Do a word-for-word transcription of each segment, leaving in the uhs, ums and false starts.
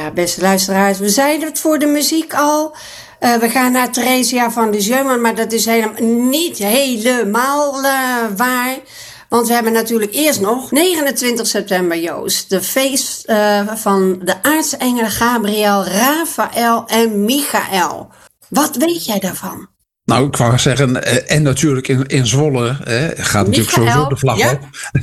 Ja, beste luisteraars, we zeiden het voor de muziek al. Uh, we gaan naar Theresia van Lisieux, maar dat is helemaal niet helemaal uh, waar. Want we hebben natuurlijk eerst nog negenentwintig september, Joost. De feest uh, van de aartsengelen Gabriel, Raphaël en Michael. Wat weet jij daarvan? Nou, ik wou zeggen, en natuurlijk in, in Zwolle hè, gaat natuurlijk Michael, sowieso de vlag ja. op.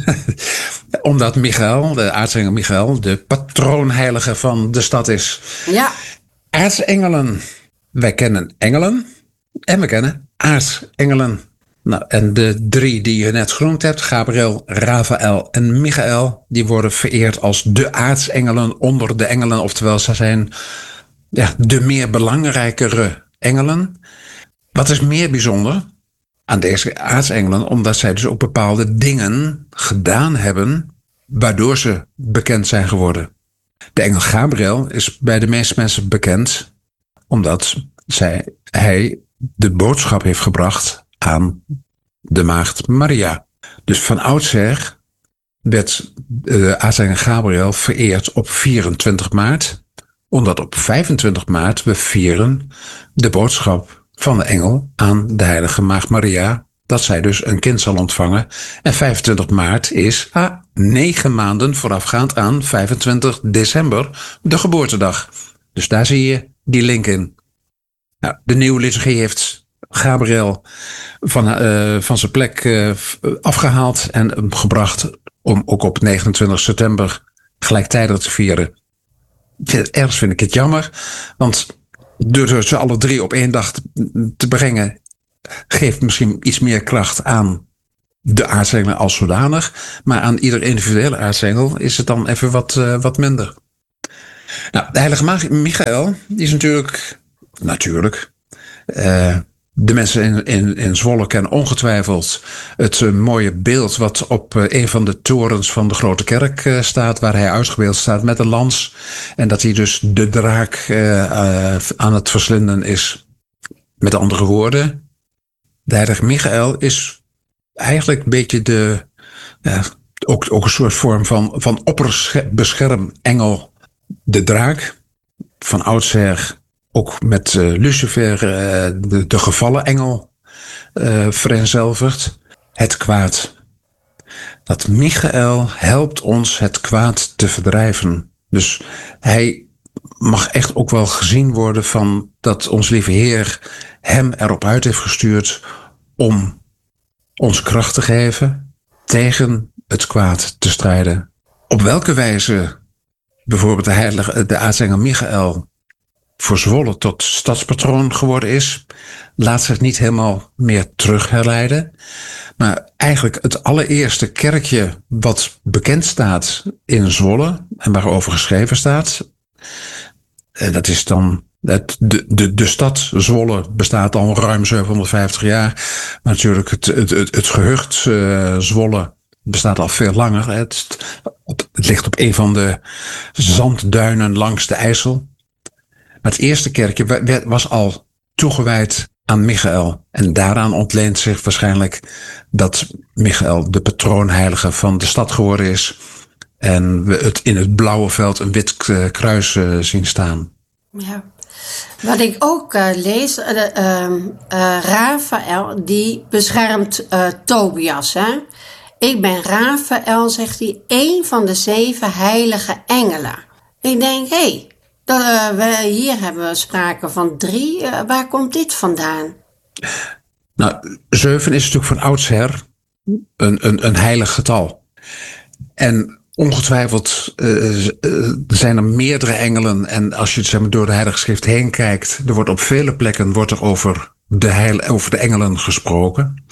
Omdat Michael, de aartsengel Michael, de patroonheilige van de stad is. Ja. Aartsengelen. Wij kennen engelen en we kennen aartsengelen. Nou, en de drie die je net genoemd hebt, Gabriel, Raphaël en Michael, die worden vereerd als de aartsengelen onder de engelen. Oftewel, ze zijn ja, de meer belangrijkere engelen. Wat is meer bijzonder aan deze aartsengelen? Omdat zij dus ook bepaalde dingen gedaan hebben waardoor ze bekend zijn geworden. De engel Gabriel is bij de meeste mensen bekend omdat zij, hij de boodschap heeft gebracht aan de maagd Maria. Dus van oudsher werd de aartsengel Gabriel vereerd op vierentwintig maart. Omdat op vijfentwintig maart we vieren de boodschap van de engel aan de heilige maagd Maria, dat zij dus een kind zal ontvangen. En vijfentwintig maart is ah, negen maanden voorafgaand aan vijfentwintig december, de geboortedag. Dus daar zie je die link in. Nou, de nieuwe liturgie heeft Gabriel van, uh, van zijn plek uh, afgehaald en hem gebracht om ook op negenentwintig september gelijktijdig te vieren. Ergens vind ik het jammer, want door ze alle drie op één dag te brengen, geeft misschien iets meer kracht aan de aartsengelen als zodanig. Maar aan ieder individuele aartsengel is het dan even wat, uh, wat minder. Nou, de heilige maagd Michael, die is natuurlijk, natuurlijk, uh, de mensen in, in, in Zwolle kennen ongetwijfeld het uh, mooie beeld wat op uh, een van de torens van de Grote Kerk uh, staat, waar hij uitgebeeld staat met een lans. En dat hij dus de draak uh, uh, aan het verslinden is. Met andere woorden, de heilige Michael is eigenlijk een beetje de, uh, ook, ook een soort vorm van, van opperbeschermengel. De draak, van oudsher ook met uh, Lucifer, uh, de, de gevallen engel, uh, vereenzelvigd. Het kwaad. Dat Michael helpt ons het kwaad te verdrijven. Dus hij mag echt ook wel gezien worden van dat ons lieve Heer hem erop uit heeft gestuurd om ons kracht te geven tegen het kwaad te strijden. Op welke wijze bijvoorbeeld de heilige, de aartsengel Michael voor Zwolle tot stadspatroon geworden is, laat zich niet helemaal meer terug herleiden. Maar eigenlijk het allereerste kerkje wat bekend staat in Zwolle en waarover geschreven staat, en dat is dan het, de, de, de stad Zwolle bestaat al ruim zevenhonderdvijftig jaar. Maar natuurlijk het, het, het, het gehucht uh, Zwolle bestaat al veel langer. Het, op, het ligt op een van de zandduinen langs de IJssel. Maar het eerste kerkje was al toegewijd aan Michael. En daaraan ontleent zich waarschijnlijk dat Michael de patroonheilige van de stad geworden is. En we het in het blauwe veld een wit kruis uh, zien staan. Ja. Wat ik ook uh, lees, uh, uh, uh, Raphaël die beschermt uh, Tobias. Hè? Ik ben Raphaël, zegt hij, één van de zeven heilige engelen. Ik denk, hé, hey, dat, uh, we, hier hebben we sprake van drie. Uh, waar komt dit vandaan? Nou, zeven is natuurlijk van oudsher een, een, een heilig getal. En ongetwijfeld uh, uh, zijn er meerdere engelen. En als je zeg maar, door de Heilige Schrift heen kijkt, er wordt op vele plekken wordt er over de, heil, over de engelen gesproken.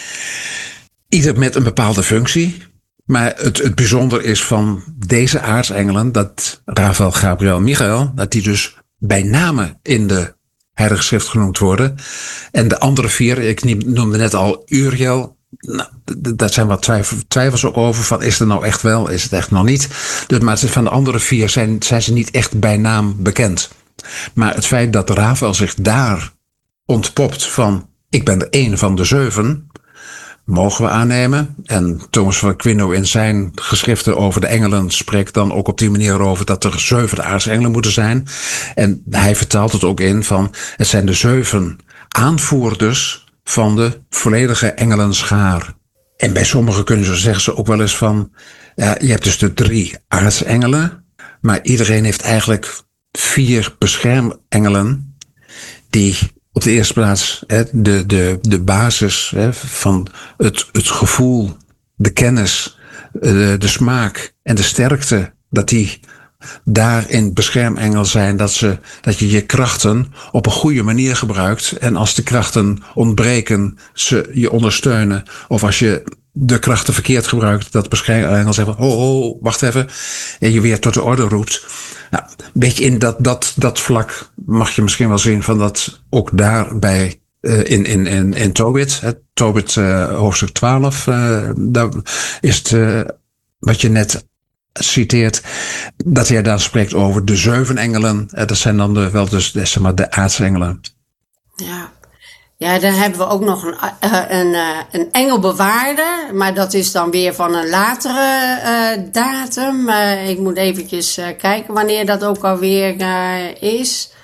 Ieder met een bepaalde functie. Maar het, het bijzonder is van deze aartsengelen, dat Raphaël, Gabriel en Michael, dat die dus bij name in de Heilige Schrift genoemd worden. En de andere vier, ik noemde net al Uriel. Nou, daar zijn wat twijfels ook over. Van, is het nou echt wel, is het echt nog niet? Dus, maar van de andere vier zijn, zijn ze niet echt bij naam bekend. Maar het feit dat Raphaël zich daar ontpopt van, ik ben er één van de zeven, mogen we aannemen. En Thomas van Aquino in zijn geschriften over de engelen spreekt dan ook op die manier over dat er zeven aartsengelen moeten zijn. En hij vertaalt het ook in van het zijn de zeven aanvoerders van de volledige engelenschaar. En bij sommigen kunnen ze, zeggen ze ook wel eens van, ja, je hebt dus de drie aartsengelen, maar iedereen heeft eigenlijk vier beschermengelen die op de eerste plaats hè, de, de, de basis hè, van het, het gevoel, de kennis, de, de smaak en de sterkte, dat die daarin beschermengel zijn, dat, ze, dat je je krachten op een goede manier gebruikt. En als de krachten ontbreken, ze je ondersteunen. Of als je de krachten verkeerd gebruikt, dat beschermengel zegt, oh, oh, wacht even, en je weer tot de orde roept. Nou, een beetje in dat, dat, dat vlak mag je misschien wel zien van dat ook daarbij uh, in, in, in, in Tobit, hè, Tobit uh, hoofdstuk twaalf, uh, daar is het uh, wat je net citeert, dat hij daar spreekt over de zeven engelen. Uh, dat zijn dan de, wel dus de, zeg maar, de aartsengelen. Ja. Ja, dan hebben we ook nog een, uh, een, uh, een engelbewaarder, maar dat is dan weer van een latere uh, datum. Uh, ik moet eventjes uh, kijken wanneer dat ook alweer uh, is.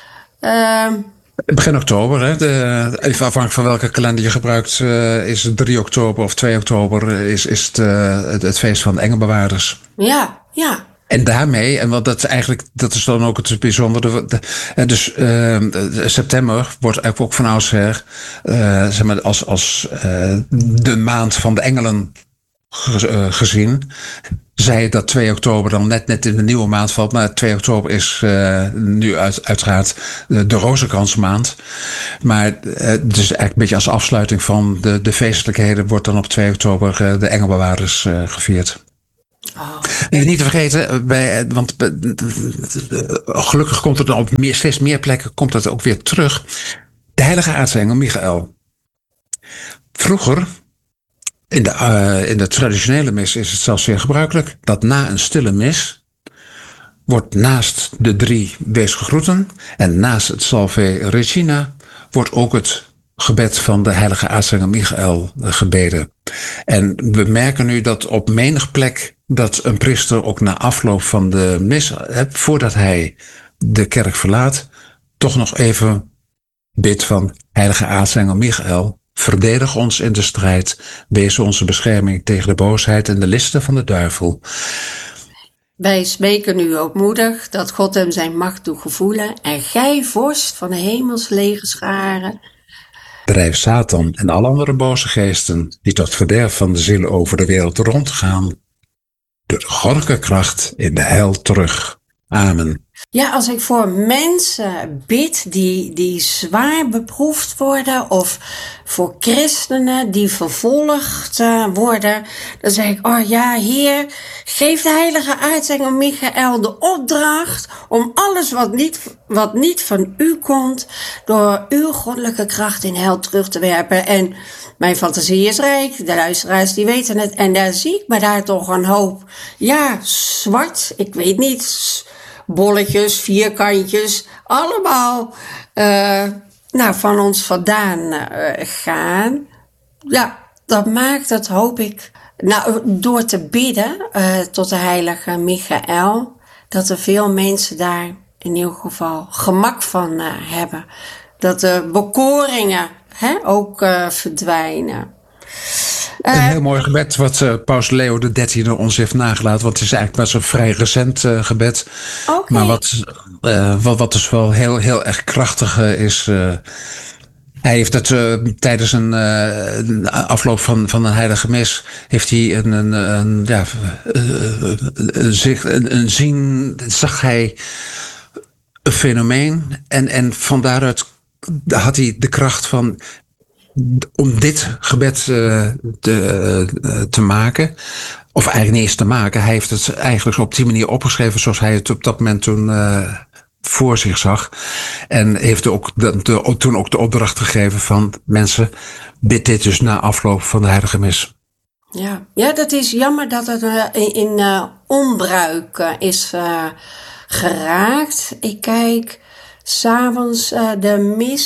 Uh, Begin oktober, hè? De, even afhankelijk van welke kalender je gebruikt, uh, is het drie oktober of twee oktober is, is het, uh, het, het feest van de engelbewaarders. Ja, ja. En daarmee, en wat dat eigenlijk, dat is dan ook het bijzondere. De, de, dus uh, september wordt eigenlijk ook van oudsher, uh, zeg maar, als, als uh, de maand van de engelen ge, uh, gezien. Zij dat twee oktober dan net, net in de nieuwe maand valt. Maar twee oktober is uh, nu uit, uiteraard de, de rozenkransmaand. Maar uh, het is eigenlijk een beetje als afsluiting van de, de feestelijkheden wordt dan op twee oktober uh, de engelbewaarders uh, gevierd. Oh. En niet te vergeten, bij, want gelukkig komt het dan op meer, steeds meer plekken komt het ook weer terug. De heilige aartsengel Michael. Vroeger, in de, uh, in de traditionele mis is het zelfs weer gebruikelijk dat na een stille mis wordt naast de drie wees gegroeten en naast het Salve Regina wordt ook het gebed van de heilige aartsengel Michael gebeden. En we merken nu dat op menig plek dat een priester ook na afloop van de mis, voordat hij de kerk verlaat, toch nog even bidt van heilige aartsengel Michael, verdedig ons in de strijd, wees onze bescherming tegen de boosheid en de listen van de duivel. Wij smeken u ootmoedig dat God hem zijn macht doet gevoelen en gij, vorst van de hemels legerscharen, drijf Satan en alle andere boze geesten die tot verderf van de zielen over de wereld rondgaan, door de goddelijke kracht in de heil terug. Amen. Ja, als ik voor mensen bid die, die zwaar beproefd worden of voor christenen die vervolgd uh, worden, dan zeg ik, oh ja, Heer, geef de heilige aartsengel Michael de opdracht om alles wat niet, wat niet van u komt, door uw goddelijke kracht in hel terug te werpen. En mijn fantasie is rijk, de luisteraars die weten het. En daar zie ik me daar toch een hoop, ja, zwart, ik weet niet, bolletjes, vierkantjes, allemaal uh, nou, van ons vandaan uh, gaan. Ja, dat maakt het, hoop ik, nou, door te bidden uh, tot de heilige Michael, dat er veel mensen daar in ieder geval gemak van uh, hebben. Dat de bekoringen hè, ook uh, verdwijnen. Een heel mooi gebed wat uh, Paus Leo de dertiende ons heeft nagelaten. Want het is eigenlijk best een vrij recent uh, gebed. Okay. Maar wat, uh, wat, wat dus wel heel, heel erg krachtig uh, is. Uh, hij heeft het uh, tijdens een uh, afloop van, van een heilige mis. Heeft hij een, een, een, ja, uh, zich, een, een zien. Zag hij een fenomeen. En, en van daaruit had hij de kracht van, om dit gebed uh, te, uh, te maken, of eigenlijk niet eens te maken. Hij heeft het eigenlijk op die manier opgeschreven zoals hij het op dat moment toen uh, voor zich zag. En heeft ook de, de, toen ook de opdracht gegeven van mensen, bid dit dus na afloop van de heilige mis. Ja, ja, dat is jammer dat het uh, in, in uh, onbruik uh, is uh, geraakt. Ik kijk 's avonds uh, de mis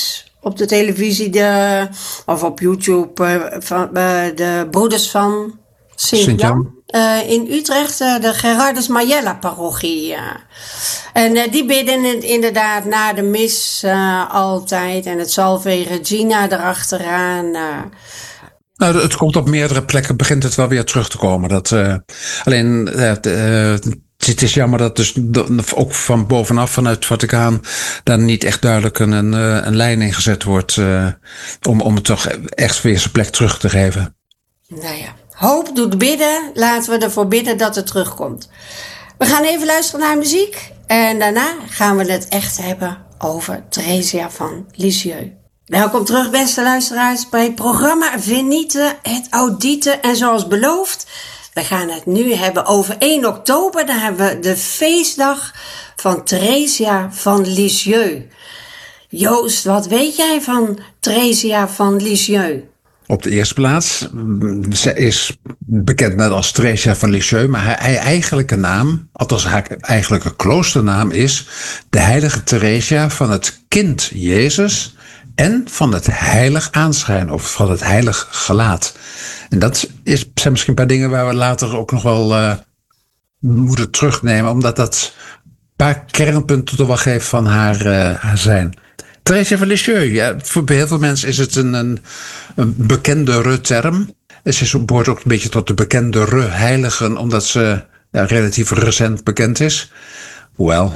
op de televisie de, of op YouTube uh, van uh, de broeders van Sint-Jan. Uh, in Utrecht, uh, de Gerardus Majella parochie. Uh. En uh, die bidden het inderdaad na de mis uh, altijd. En het Salve Regina erachteraan. Uh. Nou, het komt op meerdere plekken, begint het wel weer terug te komen. Dat, uh, alleen, uh, uh, het is jammer dat dus ook van bovenaf, vanuit het Vaticaan, daar niet echt duidelijk een, een, een lijn in gezet wordt. Uh, om, om het toch echt weer zijn plek terug te geven. Nou ja. Hoop doet bidden. Laten we ervoor bidden dat het terugkomt. We gaan even luisteren naar muziek. En daarna gaan we het echt hebben over Theresia van Lisieux. Welkom terug, beste luisteraars, bij het programma Venite et Audite. En zoals beloofd, we gaan het nu hebben over één oktober. Daar hebben we de feestdag van Theresia van Lisieux. Joost, wat weet jij van Theresia van Lisieux? Op de eerste plaats, ze is bekend net als Theresia van Lisieux, maar haar eigenlijke naam, althans haar eigenlijke kloosternaam is de heilige Theresia van het kind Jezus en van het heilig aanschijn of van het heilig gelaat. En dat is, zijn misschien een paar dingen waar we later ook nog wel uh, moeten terugnemen, omdat dat een paar kernpunten toch wel geeft van haar, uh, haar zijn. Theresia van Lisieux, ja, voor heel veel mensen is het een, een, een bekendere term. Ze behoort ook een beetje tot de bekendere heiligen, omdat ze ja, relatief recent bekend is. Hoewel,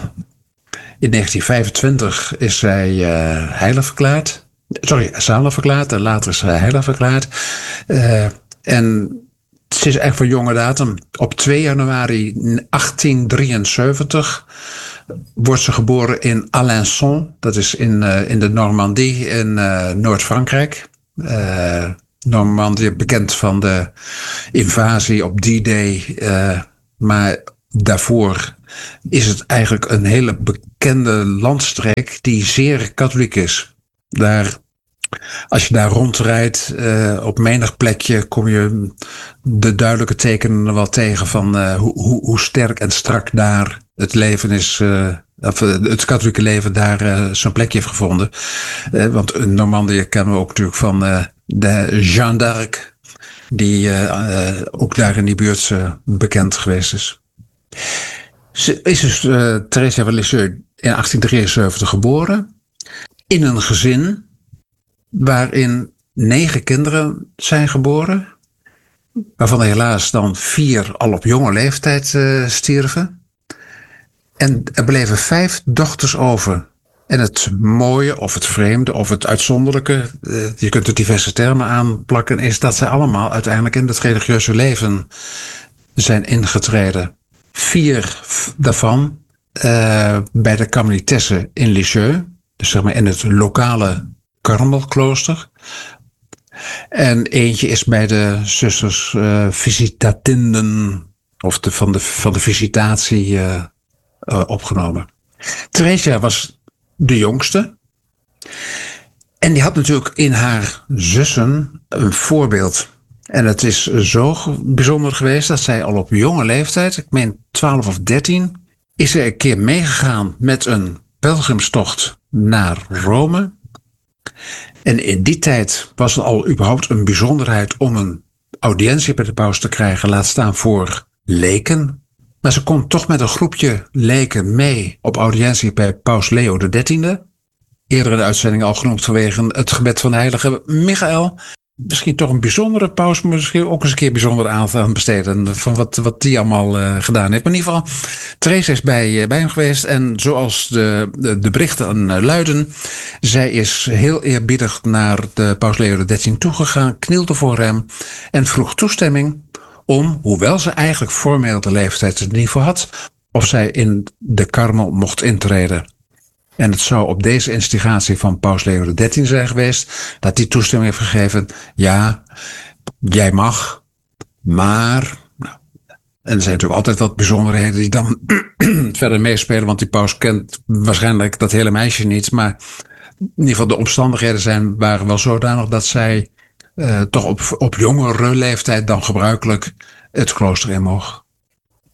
in negentien vijfentwintig is zij uh, heilig verklaard. Sorry, zalig verklaard en later is zij heilig verklaard. Uh, en ze is eigenlijk van jonge datum. Op twee januari achttien drieënzeventig wordt ze geboren in Alençon. Dat is in, uh, in de Normandie in uh, Noord-Frankrijk. Uh, Normandie, bekend van de invasie op D-Day. Uh, maar daarvoor is het eigenlijk een hele bekende landstreek die zeer katholiek is. Daar, als je daar rondrijdt, uh, op menig plekje kom je de duidelijke tekenen wel tegen van uh, hoe, hoe, hoe sterk en strak daar het leven is, uh, of het katholieke leven daar uh, zijn plekje heeft gevonden. Uh, want in Normandië kennen we ook natuurlijk van uh, de Jeanne d'Arc, die uh, uh, ook daar in die buurt uh, bekend geweest is. Ze is dus uh, Theresia van Lisieux in achttien drieënzeventig geboren in een gezin waarin negen kinderen zijn geboren, waarvan er helaas dan vier al op jonge leeftijd uh, stierven. En er bleven vijf dochters over. En het mooie of het vreemde of het uitzonderlijke, uh, je kunt er diverse termen aanplakken, is dat zij allemaal uiteindelijk in het religieuze leven zijn ingetreden. Vier daarvan uh, bij de Carmelitessen in Lisieux, dus zeg maar in het lokale Karmelklooster. En eentje is bij de zusters uh, Visitatinden, of de, van, de, van de visitatie uh, uh, opgenomen. Theresia was de jongste. En die had natuurlijk in haar zussen een voorbeeld. En het is zo bijzonder geweest dat zij al op jonge leeftijd, ik meen twaalf of dertien, is ze een keer meegegaan met een pelgrimstocht naar Rome. En in die tijd was het al überhaupt een bijzonderheid om een audiëntie bij de paus te krijgen, laat staan voor leken. Maar ze kon toch met een groepje leken mee op audiëntie bij paus Leo de dertiende. Eerder in de uitzending al genoemd vanwege het gebed van de heilige Michael. Misschien toch een bijzondere paus, maar misschien ook eens een keer bijzonder aandacht aan besteden van wat, wat die allemaal uh, gedaan heeft. Maar in ieder geval, Theresia is bij, uh, bij hem geweest en zoals de, de, de berichten uh, luiden, zij is heel eerbiedig naar de paus Leo de dertiende toegegaan, knielde voor hem en vroeg toestemming om, hoewel ze eigenlijk formeel de leeftijd er niet voor had, of zij in de Karmel mocht intreden. En het zou op deze instigatie van paus Leo de dertiende zijn geweest, dat hij toestemming heeft gegeven. Ja, jij mag, maar. Nou, en er zijn natuurlijk altijd wat bijzonderheden die dan verder meespelen, want die paus kent waarschijnlijk dat hele meisje niet. Maar in ieder geval de omstandigheden zijn, waren wel zodanig dat zij uh, toch op, op jongere leeftijd dan gebruikelijk het klooster in mocht.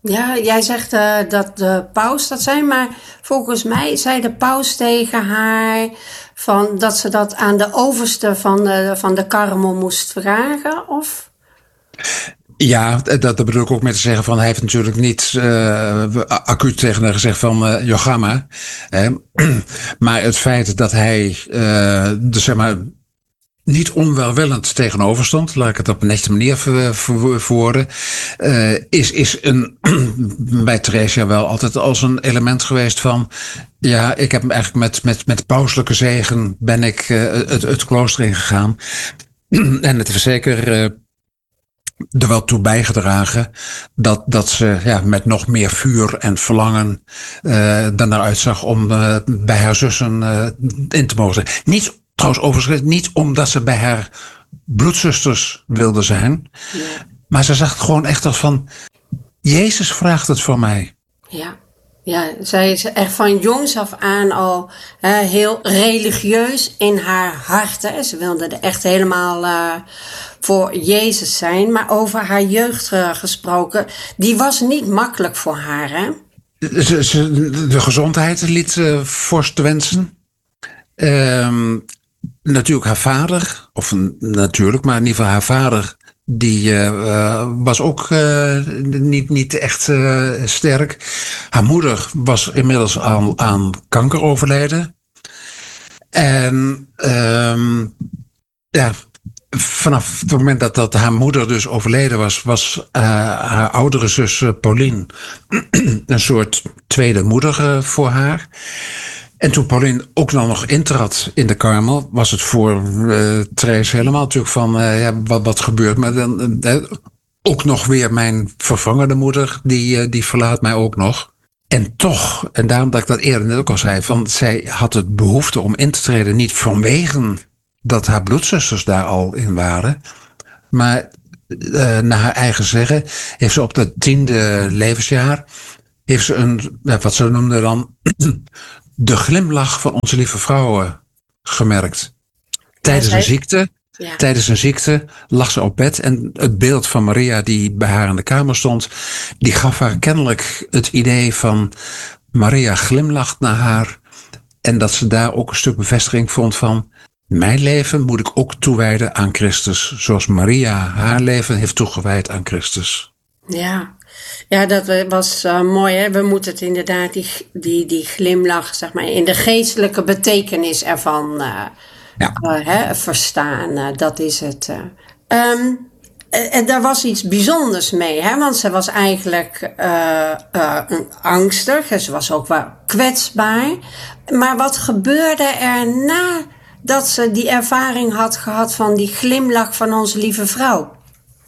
Ja, jij zegt uh, dat de paus dat zei, maar volgens mij zei de paus tegen haar van dat ze dat aan de overste van de, van de Karmel moest vragen, of? Ja, dat, dat bedoel ik ook met te zeggen van hij heeft natuurlijk niet uh, acuut tegen haar gezegd van uh, Jogama. Eh, maar het feit dat hij uh, dus zeg maar niet onwelwillend tegenover stond, laat ik het op een nette manier ver, ver, verwoorden, uh, is, is een, bij Theresia wel altijd als een element geweest van, ja, ik heb eigenlijk met, met, met pauselijke zegen ben ik uh, het, het klooster ingegaan. En het is zeker uh, er wel toe bijgedragen dat, dat ze ja, met nog meer vuur en verlangen uh, dan eruit zag om uh, bij haar zussen uh, in te mogen zijn. Niet Trouwens, overigens niet omdat ze bij haar bloedzusters wilde zijn. Ja. Maar ze zag het gewoon echt als van, Jezus vraagt het voor mij. Ja, ja, zij is echt van jongs af aan al hè, heel religieus in haar hart. Hè. Ze wilde er echt helemaal uh, voor Jezus zijn. Maar over haar jeugd uh, gesproken, die was niet makkelijk voor haar, hè? Ze, ze, de gezondheid liet uh, fors te wensen. Um, natuurlijk haar vader, of natuurlijk, maar in ieder geval haar vader, die uh, was ook uh, niet, niet echt uh, sterk. Haar moeder was inmiddels aan, aan kanker overleden. En um, ja, vanaf het moment dat, dat haar moeder dus overleden was, was uh, haar oudere zus uh, Pauline een soort tweede moeder uh, voor haar. En toen Pauline ook dan nog intrad in de Karmel, was het voor uh, Therese helemaal natuurlijk van, uh, ja, wat, wat gebeurt. Maar dan uh, ook nog weer mijn vervangende moeder, die, uh, die verlaat mij ook nog. En toch, en daarom dat ik dat eerder net ook al zei, van zij had het behoefte om in te treden, niet vanwege dat haar bloedzusters daar al in waren, maar uh, naar haar eigen zeggen, heeft ze op dat tiende levensjaar, heeft ze een, wat ze noemden dan, de glimlach van onze lieve vrouw gemerkt. Tijdens een ziekte, ja. tijdens een ziekte lag ze op bed en het beeld van Maria die bij haar in de kamer stond, die gaf haar kennelijk het idee van Maria glimlacht naar haar en dat ze daar ook een stuk bevestiging vond van mijn leven moet ik ook toewijden aan Christus, zoals Maria haar leven heeft toegewijd aan Christus. Ja. Ja, dat was uh, mooi, hè. We moeten het inderdaad, die, die, die glimlach, zeg maar, in de geestelijke betekenis ervan uh, ja. uh, hè, verstaan. Uh, dat is het. Uh. Um, en daar was iets bijzonders mee, hè, want ze was eigenlijk uh, uh, angstig en ze was ook wel kwetsbaar. Maar wat gebeurde er nadat ze die ervaring had gehad van die glimlach van onze lieve vrouw?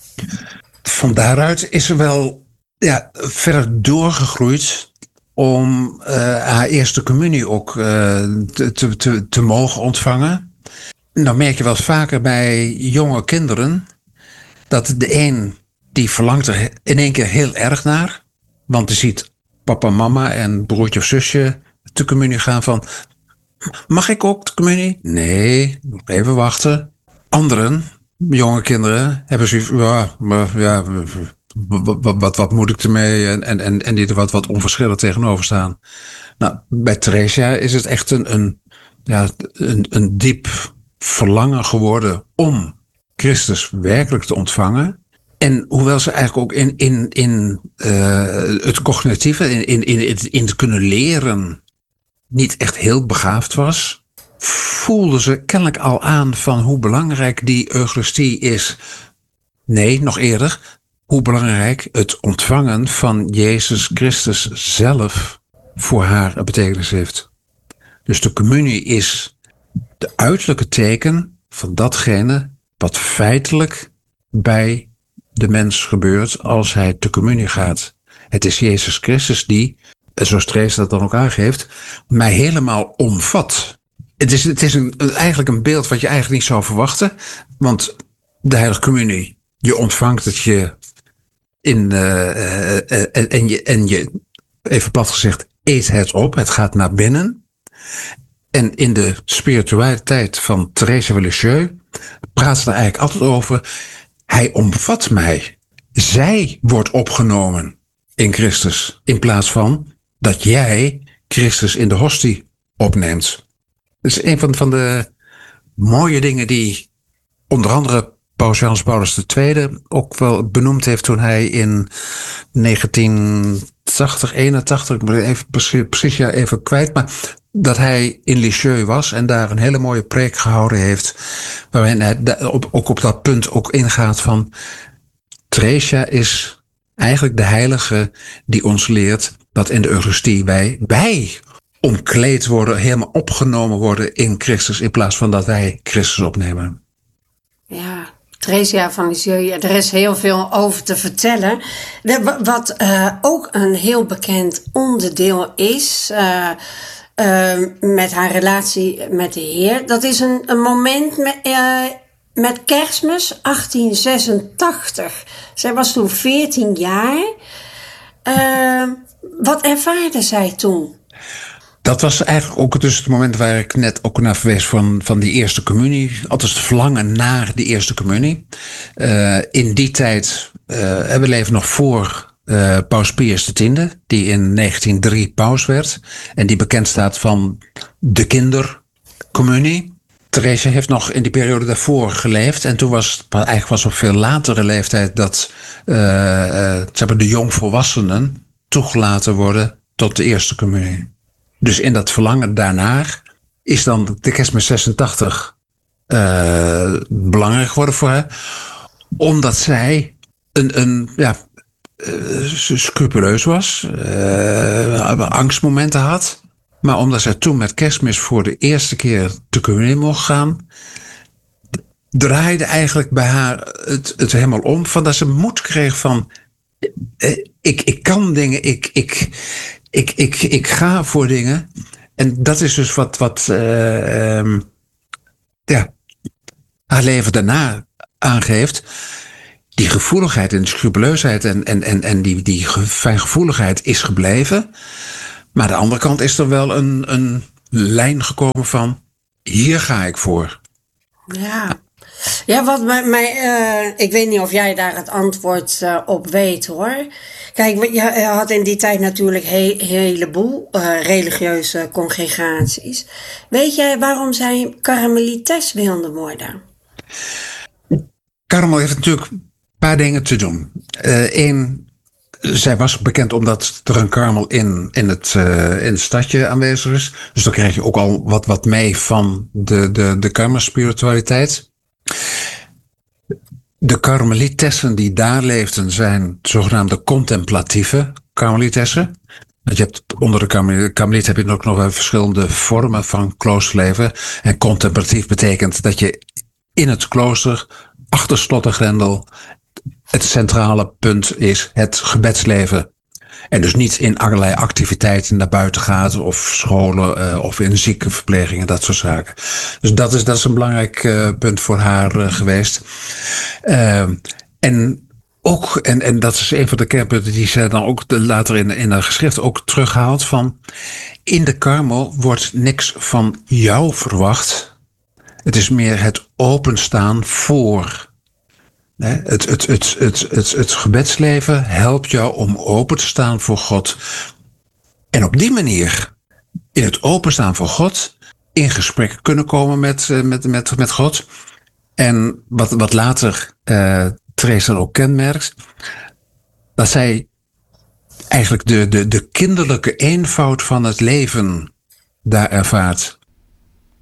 Van daaruit is ze wel ja, verder doorgegroeid om uh, haar eerste communie ook uh, te, te, te, te mogen ontvangen. Nou merk je wel eens vaker bij jonge kinderen dat de een die verlangt er in één keer heel erg naar. Want die ziet papa, mama en broertje of zusje te communie gaan van, mag ik ook de communie? Nee, even wachten. Anderen, jonge kinderen, hebben zoiets, ja, maar, ja, wat, wat, wat moet ik ermee? En, en, en die er wat, wat onverschillig tegenover staan. Nou, bij Theresia is het echt een, een, ja, een, een diep verlangen geworden om Christus werkelijk te ontvangen. En hoewel ze eigenlijk ook in, in, in uh, het cognitieve, in, in, in, het, in het kunnen leren, niet echt heel begaafd was, voelde ze kennelijk al aan van hoe belangrijk die Eucharistie is. Nee, nog eerder, hoe belangrijk het ontvangen van Jezus Christus zelf voor haar een betekenis heeft. Dus de communie is de uiterlijke teken van datgene wat feitelijk bij de mens gebeurt als hij te communie gaat. Het is Jezus Christus die, zoals Therese dat dan ook aangeeft, mij helemaal omvat. Het is, het is een, eigenlijk een beeld wat je eigenlijk niet zou verwachten. Want de heilige communie, je ontvangt het je in uh, uh, en, en, je, en je, even plat gezegd, eet het op. Het gaat naar binnen. En in de spiritualiteit van Thérèse van Lisieux praat ze er eigenlijk altijd over. Hij omvat mij. Zij wordt opgenomen. in Christus. In plaats van dat jij Christus in de hostie opneemt. Dat is een van, van de mooie dingen die onder andere Paus Johannes Paulus de Tweede ook wel benoemd heeft toen hij in negentien tachtig, eenentachtig, ik moet even precies, precies ja, even kwijt, maar dat hij in Lisieux was en daar een hele mooie preek gehouden heeft, waarin hij op, ook op dat punt ook ingaat van Theresia is eigenlijk de heilige die ons leert dat in de Eucharistie wij, wij omkleed worden, helemaal opgenomen worden in Christus, in plaats van dat wij Christus opnemen. Ja, Theresia van Lisieux, er is heel veel over te vertellen. Wat uh, ook een heel bekend onderdeel is uh, uh, met haar relatie met de Heer, dat is een, een moment met, uh, met Kerstmis achttien zesentachtig. Zij was toen veertien jaar. Uh, wat ervaarde zij toen? Dat was eigenlijk ook dus het moment waar ik net ook naar verwees van, van die eerste communie. Altijd het verlangen naar die eerste communie. Uh, in die tijd, uh, we leven nog voor uh, Paus Pius X, die in negentien drie paus werd. En die bekend staat van de kindercommunie. Theresia heeft nog in die periode daarvoor geleefd. En toen was het eigenlijk was op veel latere leeftijd dat uh, uh, zeg maar de jongvolwassenen toegelaten worden tot de eerste communie. Dus in dat verlangen daarna is dan de Kerstmis zesentachtig uh, belangrijk geworden voor haar. Omdat zij een, een ja, uh, scrupuleus was, uh, angstmomenten had. Maar omdat zij toen met Kerstmis voor de eerste keer de communie mocht gaan, draaide eigenlijk bij haar het, het helemaal om. Van dat ze moed kreeg van, uh, ik, ik kan dingen, ik... ik Ik, ik, ik ga voor dingen. En dat is dus wat, wat uh, um, ja, haar leven daarna aangeeft. Die gevoeligheid en die scrupuleusheid en, en, en, en die, die fijngevoeligheid is gebleven. Maar aan de andere kant is er wel een, een lijn gekomen van, hier ga ik voor. Ja. Ja, wat mij, uh, ik weet niet of jij daar het antwoord uh, op weet hoor. Kijk, je had in die tijd natuurlijk een he- heleboel uh, religieuze congregaties. Weet jij waarom zij karmelites wilden worden? Karmel heeft natuurlijk een paar dingen te doen. Eén, uh, zij was bekend omdat er een karmel in, in, het, uh, in het stadje aanwezig is. Dus dan krijg je ook al wat, wat mee van de, de, de karmelspiritualiteit. De karmelitessen die daar leefden zijn zogenaamde contemplatieve karmelitessen. Je hebt onder de karmeliet heb je ook nog wel verschillende vormen van kloosterleven. En contemplatief betekent dat je in het klooster achter slot en grendel het centrale punt is het gebedsleven. En dus niet in allerlei activiteiten naar buiten gaat of scholen uh, of in ziekenverplegingen, dat soort zaken. Dus dat is, dat is een belangrijk uh, punt voor haar uh, geweest. Uh, en ook, en, en dat is een van de kernpunten die zij dan ook de, later in, in haar geschrift ook terughaalt van, in de karmel wordt niks van jou verwacht. Het is meer het openstaan voor. Het, het, het, het, het, het gebedsleven helpt jou om open te staan voor God. En op die manier, in het openstaan voor God, in gesprek kunnen komen met, met, met, met God. En wat, wat later uh, Theresia ook kenmerkt, dat zij eigenlijk de, de, de kinderlijke eenvoud van het leven daar ervaart.